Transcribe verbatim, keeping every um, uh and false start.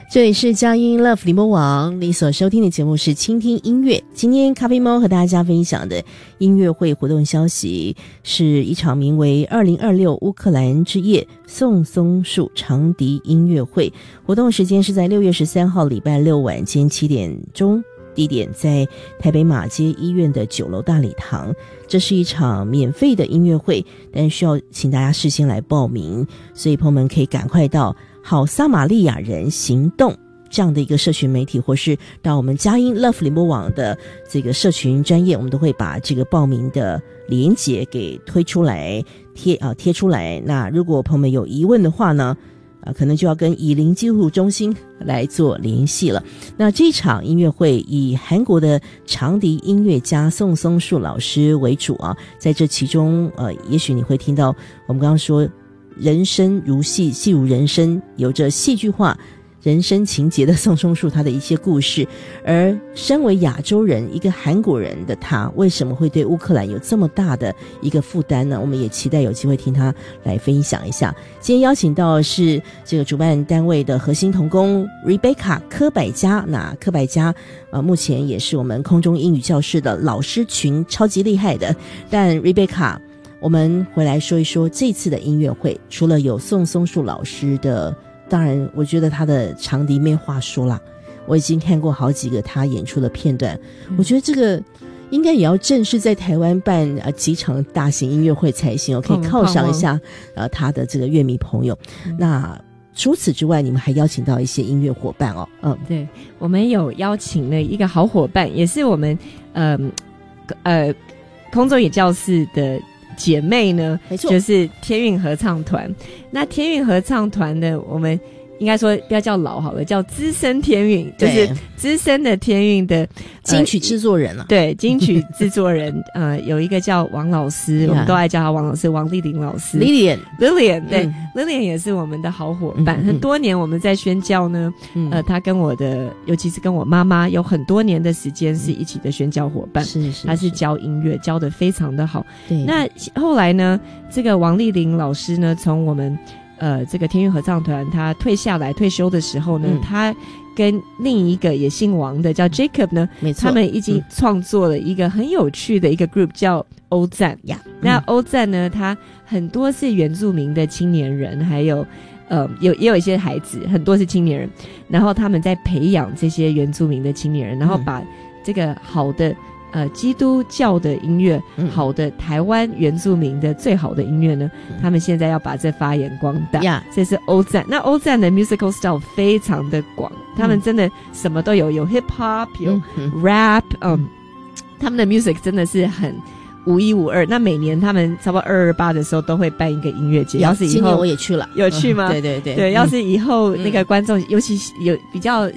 这里是佳音 Love 联播网，你所收听的节目是倾听音乐。今天咖啡猫和大家分享的音乐会活动消息是一场名为二零二六乌克兰之夜宋松树长笛音乐会，活动时间是在六月十三号礼拜六晚间七点钟，地点在台北马街医院的九楼大礼堂。这是一场免费的音乐会，但需要请大家事先来报名，所以朋友们可以赶快到好撒玛利亚人行动这样的一个社群媒体，或是到我们佳音 Love 联播网的这个社群专页，我们都会把这个报名的连结给推出来贴啊贴出来。那如果朋友们有疑问的话呢，啊，可能就要跟以林基督中心来做联系了。那这场音乐会以韩国的长笛音乐家宋松树老师为主啊，在这其中呃，也许你会听到我们刚刚说人生如戏，戏如人生，有着戏剧化人生情节的宋松树他的一些故事。而身为亚洲人，一个韩国人的他，为什么会对乌克兰有这么大的一个负担呢？我们也期待有机会听他来分享一下。今天邀请到的是这个主办单位的核心同工 Rebecca 柯百嘉。那柯百嘉呃，目前也是我们空中英语教室的老师群超级厉害的。但 Rebecca，我们回来说一说这次的音乐会，除了有宋松树老师的，当然我觉得他的长笛没话说啦，我已经看过好几个他演出的片段，嗯、我觉得这个应该也要正式在台湾办呃几场大型音乐会才行，我可以犒赏一下呃他的这个乐迷朋友。嗯、那除此之外，你们还邀请到一些音乐伙伴哦。 嗯，对，我们有邀请了一个好伙伴，也是我们呃呃空中野教室的姐妹呢， 没错， 就是天韵合唱团。那天韵合唱团呢，我们应该说不要叫老好了，叫资深天韵，就是资深的天韵的金曲制作人了、啊呃。对，金曲制作人，呃，有一个叫王老师， yeah. 我们都爱叫他王老师，王丽玲老师 ，Lilian Lilian， 对、嗯、，Lilian 也是我们的好伙伴，嗯、很多年我们在宣教呢，嗯、呃，他跟我的，尤其是跟我妈妈，有很多年的时间是一起的宣教伙伴， 是 是, 是， 他是教音乐，教得非常的好。 对， 那后来呢，这个王丽玲老师呢，从我们呃，这个天韵合唱团他退下来退休的时候呢、嗯，他跟另一个也姓王的叫 Jacob 呢， 没错， 他们已经创作了一个很有趣的一个 group 叫欧赞呀。嗯、那欧赞呢，他很多是原住民的青年人，还有呃有也有一些孩子，很多是青年人，然后他们在培养这些原住民的青年人，然后把这个好的。呃，基督教的音乐、嗯，好的台湾原住民的最好的音乐呢、嗯，他们现在要把这发扬光大。呀、yeah. ，这是欧赞。那欧赞的 musical style 非常的广、嗯，他们真的什么都有，有 hip hop， 有 rap， 嗯，嗯他们的 music 真的是很无一无二。那每年他们差不多二二八的时候都会办一个音乐节。要是以后今年我也去了， 有去吗？ 嗯、对对对对、嗯，要是以后那个观众，嗯、尤其有比较